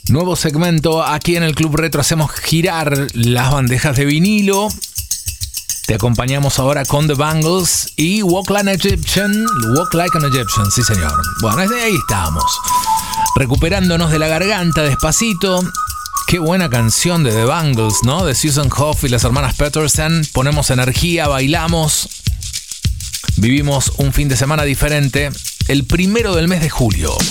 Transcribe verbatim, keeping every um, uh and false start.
Nuevo segmento aquí en el Club Retro. Hacemos girar las bandejas de vinilo. Te acompañamos ahora con The Bangles y Walk Like an Egyptian. Walk Like an Egyptian, sí señor. Bueno, ahí estamos. Recuperándonos de la garganta despacito. Qué buena canción de The Bangles, ¿no? De Susan Hoff y las hermanas Peterson. Ponemos energía, bailamos. Vivimos un fin de semana diferente. El primero del mes de julio.